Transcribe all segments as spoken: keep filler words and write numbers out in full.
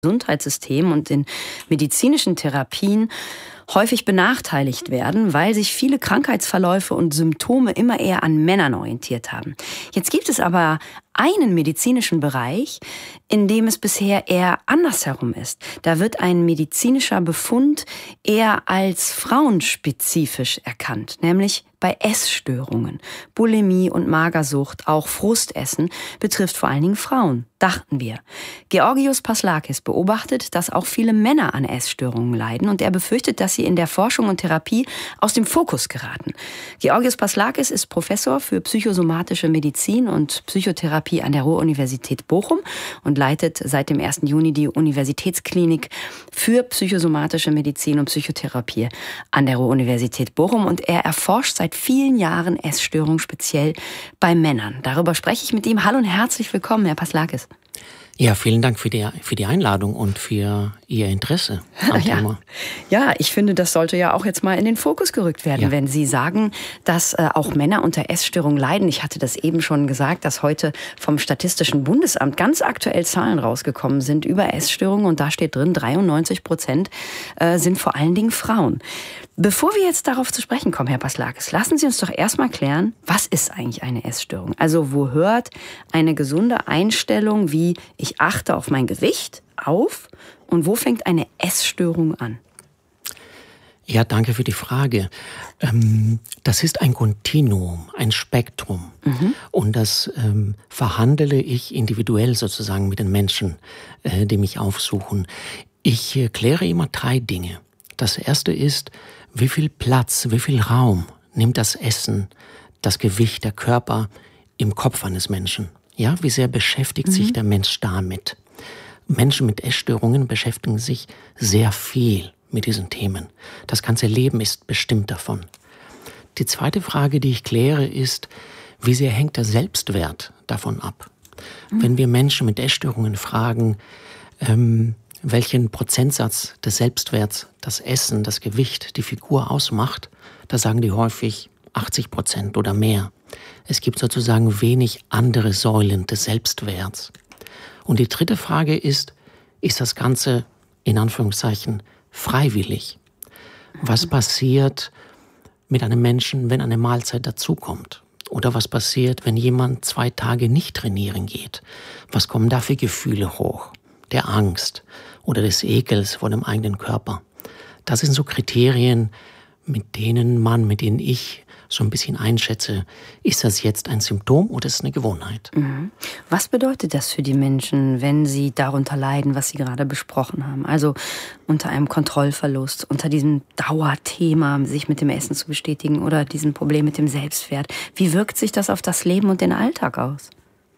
Gesundheitssystem und in medizinischen Therapien häufig benachteiligt werden, weil sich viele Krankheitsverläufe und Symptome immer eher an Männern orientiert haben. Jetzt gibt es aber einen medizinischen Bereich, in dem es bisher eher andersherum ist. Da wird ein medizinischer Befund eher als frauenspezifisch erkannt, nämlich bei Essstörungen. Bulimie und Magersucht, auch Frustessen, betrifft vor allen Dingen Frauen, dachten wir. Georgios Paslakis beobachtet, dass auch viele Männer an Essstörungen leiden und er befürchtet, dass sie in der Forschung und Therapie aus dem Fokus geraten. Georgios Paslakis ist Professor für psychosomatische Medizin und Psychotherapie an der Ruhr-Universität Bochum und leitet seit dem ersten Juni die Universitätsklinik für psychosomatische Medizin und Psychotherapie an der Ruhr-Universität Bochum und er erforscht seit vielen Jahren Essstörungen, speziell bei Männern. Darüber spreche ich mit ihm. Hallo und herzlich willkommen, Herr Paslakis. Ja, vielen Dank für die, für die Einladung und für Ihr Interesse am ja. Thema. Ja, ich finde, das sollte ja auch jetzt mal in den Fokus gerückt werden, Ja. wenn Sie sagen, dass äh, auch Männer unter Essstörungen leiden. Ich hatte das eben schon gesagt, dass heute vom Statistischen Bundesamt ganz aktuell Zahlen rausgekommen sind über Essstörungen und da steht drin, dreiundneunzig Prozent äh, sind vor allen Dingen Frauen. Bevor wir jetzt darauf zu sprechen kommen, Herr Paslakis, lassen Sie uns doch erstmal klären, was ist eigentlich eine Essstörung? Also wo hört eine gesunde Einstellung wie ich achte auf mein Gewicht auf und wo fängt eine Essstörung an? Ja, danke für die Frage. Ähm, das ist ein Kontinuum, ein Spektrum. Mhm. Und das ähm, verhandle ich individuell sozusagen mit den Menschen, äh, die mich aufsuchen. Ich äh, kläre immer drei Dinge. Das erste ist, wie viel Platz, wie viel Raum nimmt das Essen, das Gewicht, der Körper im Kopf eines Menschen? Ja, wie sehr beschäftigt mhm. sich der Mensch damit? Menschen mit Essstörungen beschäftigen sich sehr viel mit diesen Themen. Das ganze Leben ist bestimmt davon. Die zweite Frage, die ich kläre, ist, wie sehr hängt der Selbstwert davon ab? Mhm. Wenn wir Menschen mit Essstörungen fragen, ähm, welchen Prozentsatz des Selbstwerts das Essen, das Gewicht, die Figur ausmacht, da sagen die häufig achtzig Prozent oder mehr. Es gibt sozusagen wenig andere Säulen des Selbstwerts. Und die dritte Frage ist, ist das Ganze in Anführungszeichen freiwillig? Was passiert mit einem Menschen, wenn eine Mahlzeit dazukommt? Oder was passiert, wenn jemand zwei Tage nicht trainieren geht? Was kommen da für Gefühle hoch? Der Angst oder des Ekels vor dem eigenen Körper. Das sind so Kriterien, mit denen man, mit denen ich so ein bisschen einschätze, ist das jetzt ein Symptom oder ist es eine Gewohnheit? Mhm. Was bedeutet das für die Menschen, wenn sie darunter leiden, was Sie gerade besprochen haben? Also unter einem Kontrollverlust, unter diesem Dauerthema, sich mit dem Essen zu bestätigen oder diesem Problem mit dem Selbstwert. Wie wirkt sich das auf das Leben und den Alltag aus?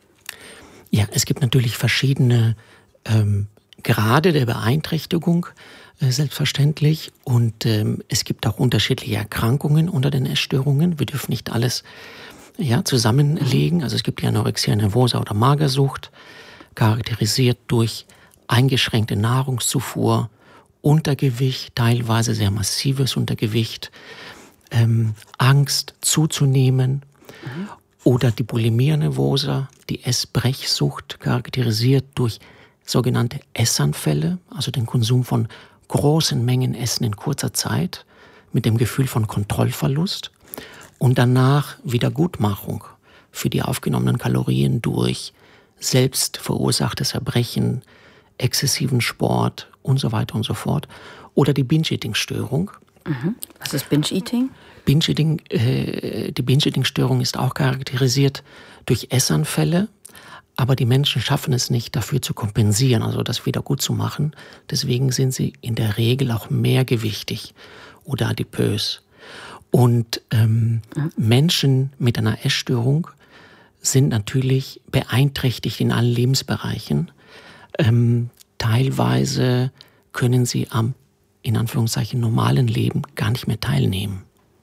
Ja, es gibt natürlich verschiedene ähm, Grade der Beeinträchtigung, äh, selbstverständlich. Und ähm, es gibt auch unterschiedliche Erkrankungen unter den Essstörungen. Wir dürfen nicht alles ja, zusammenlegen. Also es gibt die Anorexia nervosa oder Magersucht, charakterisiert durch eingeschränkte Nahrungszufuhr, Untergewicht, teilweise sehr massives Untergewicht, ähm, Angst zuzunehmen. Mhm. Oder die Bulimia nervosa, die Essbrechsucht, charakterisiert durch sogenannte Essanfälle, also den Konsum von großen Mengen Essen in kurzer Zeit mit dem Gefühl von Kontrollverlust und danach Wiedergutmachung für die aufgenommenen Kalorien durch selbst verursachtes Erbrechen, exzessiven Sport und so weiter und so fort. Oder die Binge-Eating-Störung. Mhm. Was ist Binge-Eating? Binge-Eating, äh, die Binge-Eating-Störung ist auch charakterisiert durch Essanfälle, aber die Menschen schaffen es nicht, dafür zu kompensieren, also das wieder gut zu machen. Deswegen sind sie in der Regel auch mehrgewichtig oder adipös. Und ähm, mhm. Menschen mit einer Essstörung sind natürlich beeinträchtigt in allen Lebensbereichen. Ähm, teilweise können sie am, in Anführungszeichen, normalen Leben gar nicht mehr teilnehmen.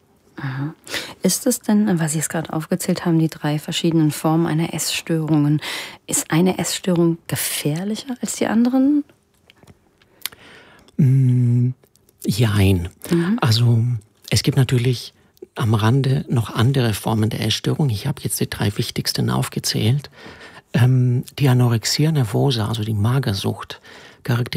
Ist es denn, was Sie es gerade aufgezählt haben, die drei verschiedenen Formen einer Essstörungen, ist eine Essstörung gefährlicher als die anderen? Mm, jein. Mhm. Also es gibt natürlich am Rande noch andere Formen der Essstörung. Ich habe jetzt die drei wichtigsten aufgezählt. Ähm, die Anorexia nervosa, also die Magersucht, charakterisiert